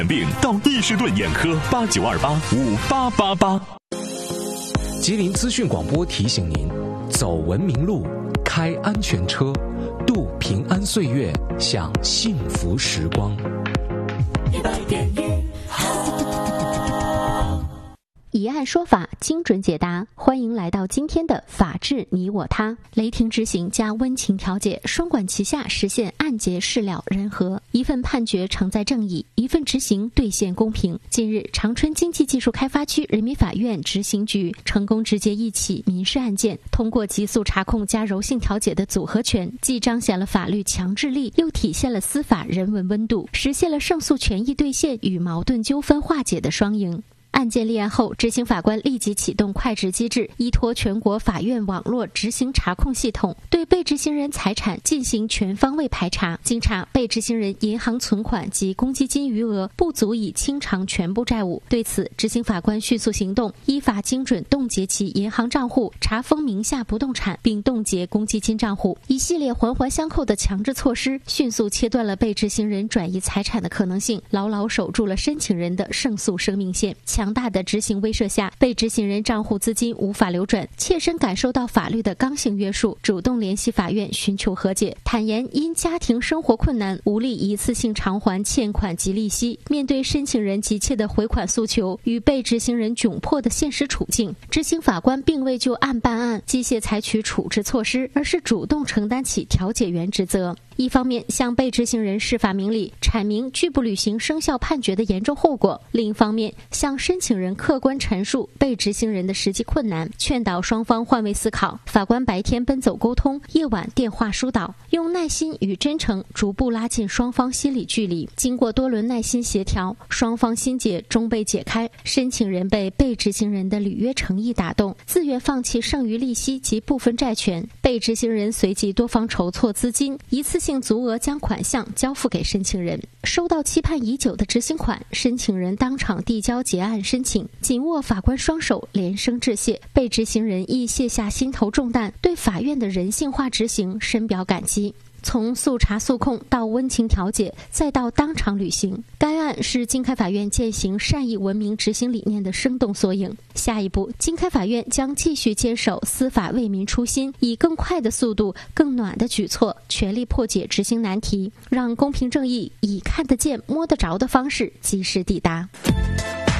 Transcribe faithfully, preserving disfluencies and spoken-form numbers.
病到伊士顿眼科八九二八五八八八。 吉林资讯广播提醒您：走文明路，开安全车，度平安岁月，享幸福时光。 一百点一以案说法，精准解答。欢迎来到今天的法治你我他。雷霆执行加温情调解，双管齐下，实现案结事了人和。一份判决承载正义，一份执行兑现公平。近日，长春经济技术开发区人民法院执行局成功直接一起民事案件，通过急速查控加柔性调解的组合拳，既彰显了法律强制力，又体现了司法人文温度，实现了胜诉权益兑现与矛盾纠纷化解的双赢。案件立案后，执行法官立即启动快执机制，依托全国法院网络执行查控系统，对被执行人财产进行全方位排查。经查，被执行人银行存款及公积金余额不足以清偿全部债务。对此，执行法官迅速行动，依法精准冻结其银行账户，查封名下不动产，并冻结公积金账户。一系列环环相扣的强制措施，迅速切断了被执行人转移财产的可能性，牢牢守住了申请人的胜诉生命线。强大的执行威慑下，被执行人账户资金无法流转，切身感受到法律的刚性约束，主动联系法院寻求和解，坦言因家庭生活困难无力一次性偿还欠款及利息。面对申请人急切的回款诉求与被执行人窘迫的现实处境，执行法官并未就案办案，机械采取处置措施，而是主动承担起调解员职责。一方面向被执行人释法明理，阐明拒不履行生效判决的严重后果；另一方面向申请人客观陈述被执行人的实际困难，劝导双方换位思考。法官白天奔走沟通，夜晚电话疏导，用耐心与真诚逐步拉近双方心理距离。经过多轮耐心协调，双方心结终被解开，申请人被被执行人的履约诚意打动，自愿放弃剩余利息及部分债权。被执行人随即多方筹措资金，一次性足额将款项交付给申请人。收到期盼已久的执行款，申请人当场递交结案申请，紧握法官双手，连声致谢。被执行人亦卸下心头重担，对法院的人性化执行深表感激。从速查速控到温情调解，再到当场履行，该案是经开法院践行善意文明执行理念的生动缩影。下一步，经开法院将继续坚守司法为民初心，以更快的速度、更暖的举措，全力破解执行难题，让公平正义以看得见、摸得着的方式及时抵达。